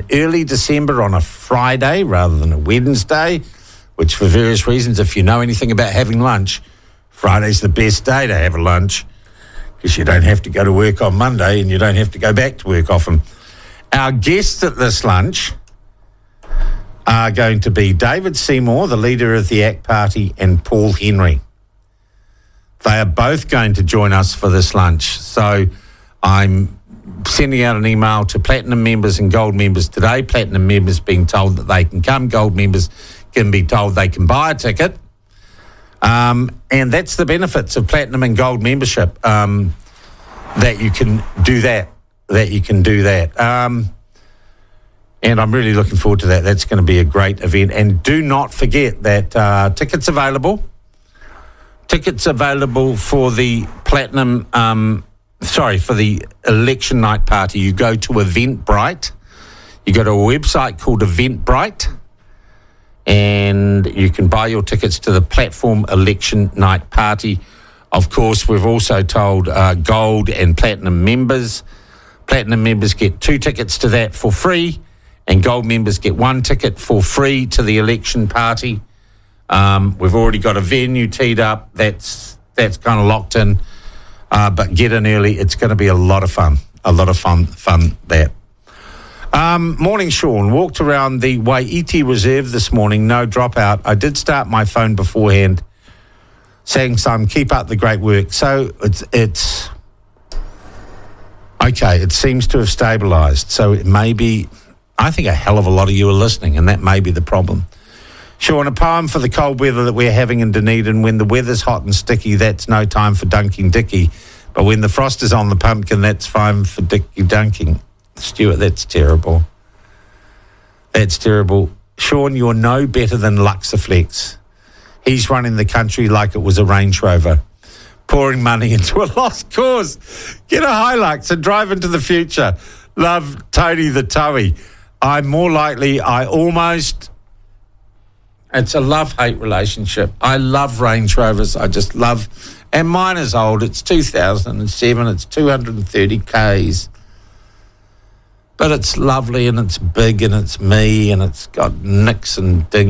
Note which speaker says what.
Speaker 1: early December on a Friday rather than a Wednesday, which for various reasons, if you know anything about having lunch, Friday's the best day to have a lunch because you don't have to go to work on Monday and you don't have to go back to work often. Our guests at this lunch are going to be David Seymour, the leader of the ACT Party, and Paul Henry. They are both going to join us for this lunch. So I'm sending out an email to Platinum members and Gold members today. Platinum members being told that they can come. Gold members can be told they can buy a ticket. And that's the benefits of Platinum and Gold membership, that you can do that. And I'm really looking forward to that. That's going to be a great event. And do not forget that tickets available. Tickets available for the Platinum, for the election night party. You go to Eventbrite. You go to a website called Eventbrite, and you can buy your tickets to the platform election night party. Of course, we've also told Gold and Platinum members. Platinum members get 2 tickets to that for free, and Gold members get 1 ticket for free to the election party. We've already got a venue teed up. That's kind of locked in. But get in early. It's going to be a lot of fun. Fun there. Morning, Sean. Walked around the Waiti Reserve this morning. No dropout. I did start my phone beforehand, saying some keep up the great work. So it's okay. It seems to have stabilised. So it may be. I think a hell of a lot of you are listening, and that may be the problem. Sean, a poem for the cold weather that we're having in Dunedin. When the weather's hot and sticky, that's no time for dunking Dicky. But when the frost is on the pumpkin, that's fine for Dicky dunking. Stuart, that's terrible. That's terrible. Sean, you're no better than Luxaflex. He's running the country like it was a Range Rover, pouring money into a lost cause. Get a Hilux and drive into the future. Love, Tony the Towie. It's a love-hate relationship. I love Range Rovers. I just love... And mine is old. It's 2007. It's 230 Ks. But it's lovely and it's big and it's me and it's got nicks and dings.